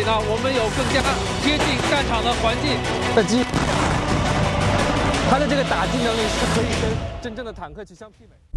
呢，我们有更加接近战场的环境。它的这个打击能力是可以跟真正的坦克去相媲美。